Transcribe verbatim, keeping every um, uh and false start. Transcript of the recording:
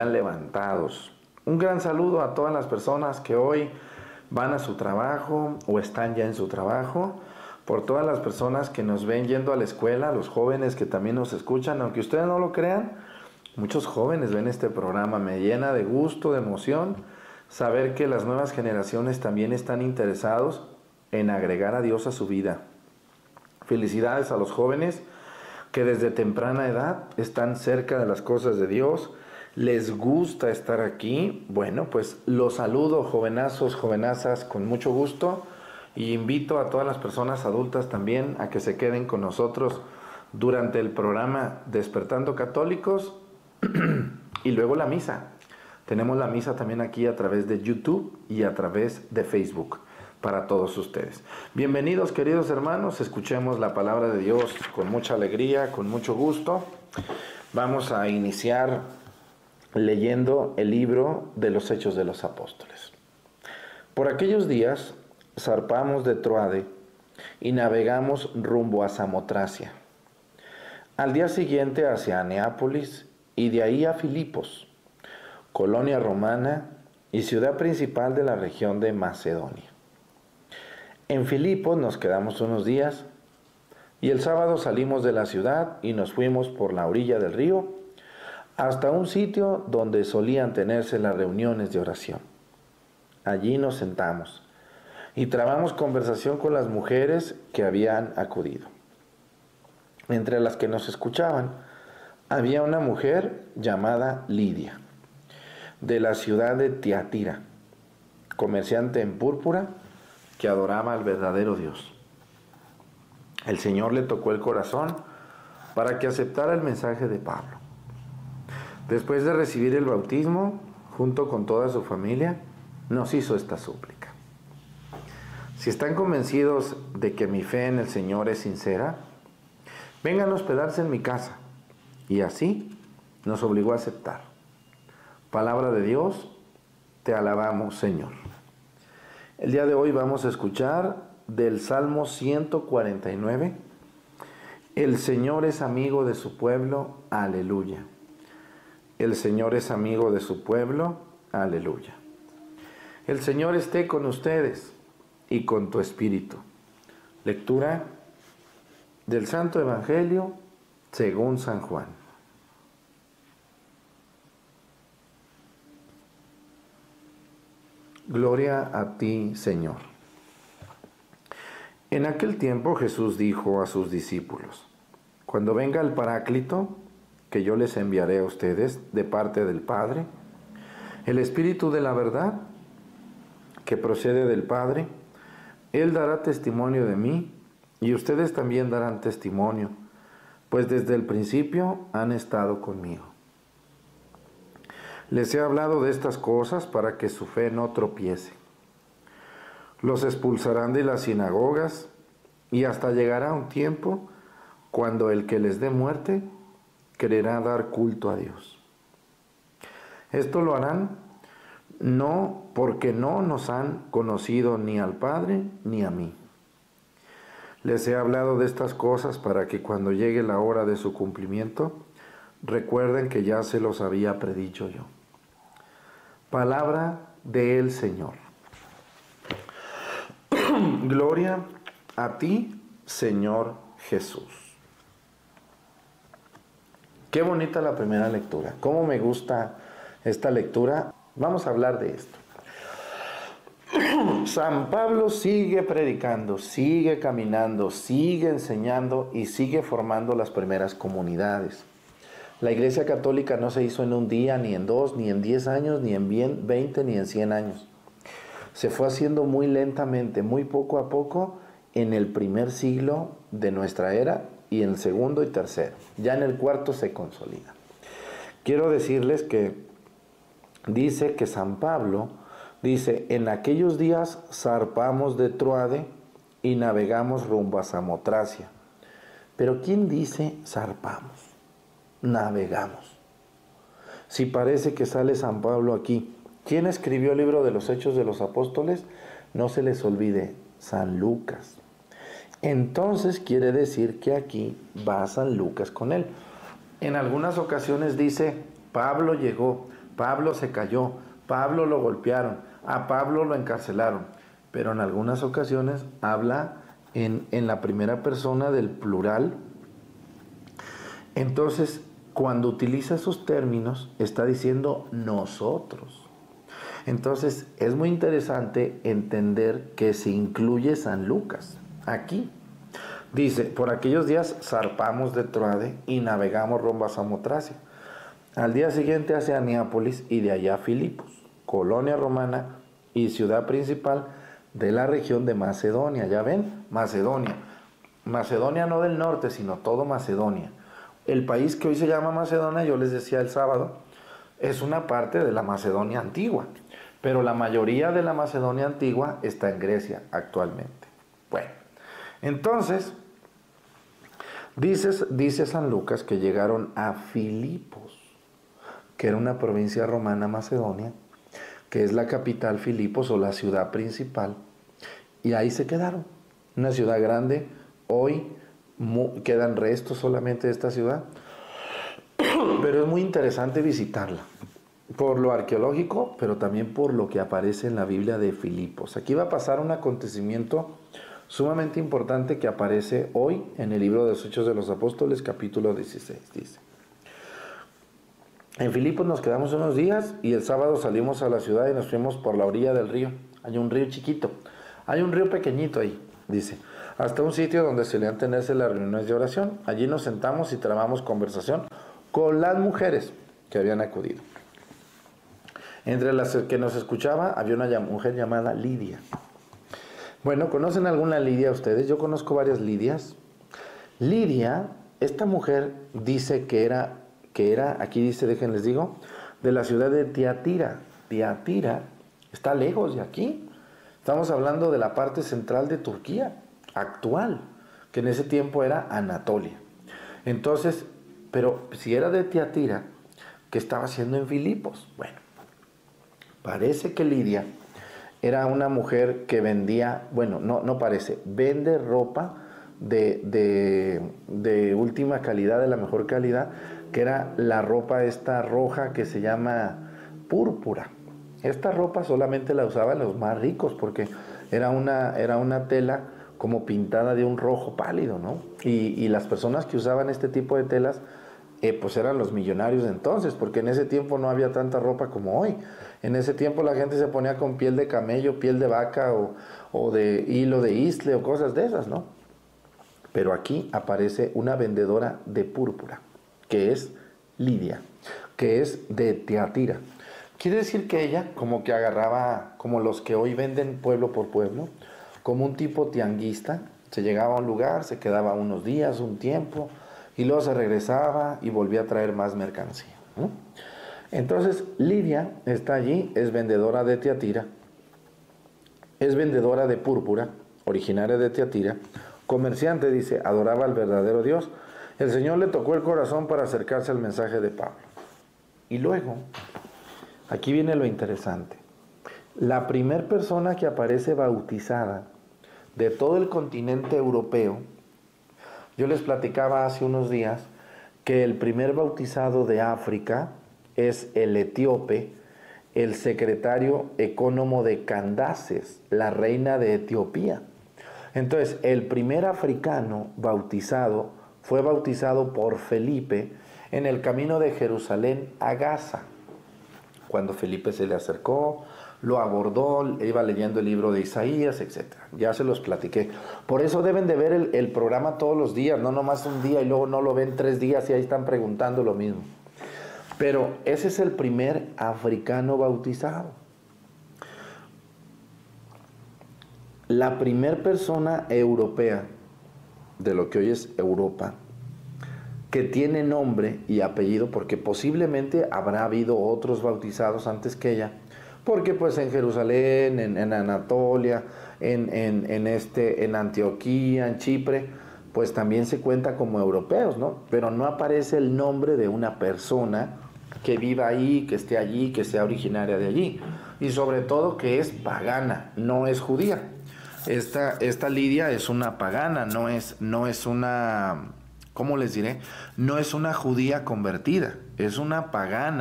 Levantados. Un gran saludo a todas las personas que hoy van a su trabajo o están ya en su trabajo, por todas las personas que nos ven yendo a la escuela, los jóvenes que también nos escuchan, aunque ustedes no lo crean, muchos jóvenes ven este programa. Me llena de gusto, de emoción, saber que las nuevas generaciones también están interesados en agregar a Dios a su vida. Felicidades a los jóvenes que desde temprana edad están cerca de las cosas de Dios, les gusta estar aquí. Bueno, pues los saludo, jovenazos, jovenazas, con mucho gusto, y invito a todas las personas adultas también a que se queden con nosotros durante el programa Despertando Católicos y luego la misa. Tenemos la misa también aquí a través de YouTube y a través de Facebook para todos ustedes. Bienvenidos, queridos hermanos, escuchemos la palabra de Dios con mucha alegría, con mucho gusto. Vamos a iniciar leyendo el libro de los Hechos de los Apóstoles. Por aquellos días zarpamos de Troade y navegamos rumbo a Samotracia. Al día siguiente hacia Neápolis y de ahí a Filipos, colonia romana y ciudad principal de la región de Macedonia. En Filipos nos quedamos unos días y el sábado salimos de la ciudad y nos fuimos por la orilla del río hasta un sitio donde solían tenerse las reuniones de oración. Allí nos sentamos y trabamos conversación con las mujeres que habían acudido. Entre las que nos escuchaban había una mujer llamada Lidia, de la ciudad de Tiatira, comerciante en púrpura que adoraba al verdadero Dios. El Señor le tocó el corazón para que aceptara el mensaje de Pablo. Después de recibir el bautismo, junto con toda su familia, nos hizo esta súplica: si están convencidos de que mi fe en el Señor es sincera, vengan a hospedarse en mi casa. Y así nos obligó a aceptar. Palabra de Dios, te alabamos, Señor. El día de hoy vamos a escuchar del Salmo ciento cuarenta y nueve. El Señor es amigo de su pueblo, aleluya. El Señor es amigo de su pueblo, aleluya. El Señor esté con ustedes y con tu espíritu. Lectura del Santo Evangelio según San Juan. Gloria a ti, Señor. En aquel tiempo Jesús dijo a sus discípulos: cuando venga el Paráclito, que yo les enviaré a ustedes de parte del Padre, el Espíritu de la verdad, que procede del Padre, Él dará testimonio de mí, y ustedes también darán testimonio, pues desde el principio han estado conmigo. Les he hablado de estas cosas para que su fe no tropiece. Los expulsarán de las sinagogas, y hasta llegará un tiempo cuando el que les dé muerte quererá dar culto a Dios. Esto lo harán no porque no nos han conocido ni al Padre ni a mí. Les he hablado de estas cosas para que cuando llegue la hora de su cumplimiento, recuerden que ya se los había predicho yo. Palabra del Señor. Gloria a ti, Señor Jesús. Qué bonita la primera lectura. Cómo me gusta esta lectura. Vamos a hablar de esto. San Pablo sigue predicando, sigue caminando, sigue enseñando y sigue formando las primeras comunidades. La Iglesia Católica no se hizo en un día, ni en dos, ni en diez años, ni en veinte, ni en cien años. Se fue haciendo muy lentamente, muy poco a poco, en el primer siglo de nuestra era, y en el segundo y tercero. Ya en el cuarto se consolida. Quiero decirles que dice que San Pablo dice: en aquellos días zarpamos de Troade y navegamos rumbo a Samotracia. Pero ¿quién dice zarpamos? Navegamos. Si parece que sale San Pablo aquí. ¿Quién escribió el libro de los Hechos de los Apóstoles? No se les olvide, San Lucas. Entonces quiere decir que aquí va San Lucas con él. En algunas ocasiones dice: Pablo llegó, Pablo se cayó, Pablo lo golpearon, a Pablo lo encarcelaron, pero en algunas ocasiones habla en, en la primera persona del plural. Entonces, cuando utiliza esos términos, está diciendo nosotros. Entonces, es muy interesante entender que se incluye San Lucas aquí. Dice, por aquellos días zarpamos de Troade y navegamos rumbo a Samotracia. Al día siguiente hacia Neápolis y de allá a Filipos, colonia romana y ciudad principal de la región de Macedonia. ¿Ya ven? Macedonia. Macedonia no del norte, sino todo Macedonia. El país que hoy se llama Macedonia, yo les decía el sábado, es una parte de la Macedonia antigua. Pero la mayoría de la Macedonia antigua está en Grecia actualmente. Bueno, entonces, dice, dice San Lucas que llegaron a Filipos, que era una provincia romana macedonia, que es la capital Filipos o la ciudad principal, y ahí se quedaron. Una ciudad grande, hoy mu- quedan restos solamente de esta ciudad, pero es muy interesante visitarla, por lo arqueológico, pero también por lo que aparece en la Biblia de Filipos. Aquí va a pasar un acontecimiento sumamente importante que aparece hoy en el libro de los Hechos de los Apóstoles, capítulo dieciséis, dice. En Filipos nos quedamos unos días y el sábado salimos a la ciudad y nos fuimos por la orilla del río. Hay un río chiquito, hay un río pequeñito ahí, dice, hasta un sitio donde solían tenerse las reuniones de oración. Allí nos sentamos y trabamos conversación con las mujeres que habían acudido. Entre las que nos escuchaba había una mujer llamada Lidia. Bueno, ¿conocen alguna Lidia ustedes? Yo conozco varias Lidias. Lidia, esta mujer dice que era, que era, aquí dice, déjenles digo, de la ciudad de Tiatira. Tiatira está lejos de aquí. Estamos hablando de la parte central de Turquía, actual, que en ese tiempo era Anatolia. Entonces, pero si era de Tiatira, ¿qué estaba haciendo en Filipos? Bueno, parece que Lidia era una mujer que vendía, bueno, no, no parece, vende ropa de, de, de última calidad, de la mejor calidad, que era la ropa esta roja que se llama púrpura. Esta ropa solamente la usaban los más ricos porque era una, era una tela como pintada de un rojo pálido, ¿no? Y, y las personas que usaban este tipo de telas, eh, pues eran los millonarios de entonces, porque en ese tiempo no había tanta ropa como hoy. En ese tiempo la gente se ponía con piel de camello, piel de vaca o, o de hilo de isle o cosas de esas, ¿no? Pero aquí aparece una vendedora de púrpura, que es Lidia, que es de Tiatira. Quiere decir que ella como que agarraba, como los que hoy venden pueblo por pueblo, como un tipo tianguista, se llegaba a un lugar, se quedaba unos días, un tiempo, y luego se regresaba y volvía a traer más mercancía, ¿no? Entonces Lidia está allí, es vendedora de Tiatira, es vendedora de púrpura, originaria de Tiatira, comerciante, dice, adoraba al verdadero Dios. El Señor le tocó el corazón para acercarse al mensaje de Pablo. Y luego, aquí viene lo interesante. La primera persona que aparece bautizada de todo el continente europeo, yo les platicaba hace unos días que el primer bautizado de África es el etíope, el secretario ecónomo de Candaces, la reina de Etiopía. Entonces, el primer africano bautizado fue bautizado por Felipe en el camino de Jerusalén a Gaza. Cuando Felipe se le acercó, lo abordó, iba leyendo el libro de Isaías, etcétera. Ya se los platiqué. Por eso deben de ver el, el programa todos los días, no nomás un día y luego no lo ven tres días y ahí están preguntando lo mismo. Pero ese es el primer africano bautizado. La primera persona europea, de lo que hoy es Europa, que tiene nombre y apellido, porque posiblemente habrá habido otros bautizados antes que ella, porque pues en Jerusalén, en, en Anatolia, en, en, en, este, en Antioquía, en Chipre, pues también se cuenta como europeos, ¿no? Pero no aparece el nombre de una persona que viva ahí, que esté allí, que sea originaria de allí, y sobre todo que es pagana, no es judía. Esta, esta Lidia es una pagana, no es, no es una, ¿cómo les diré? No es una judía convertida, es una pagana.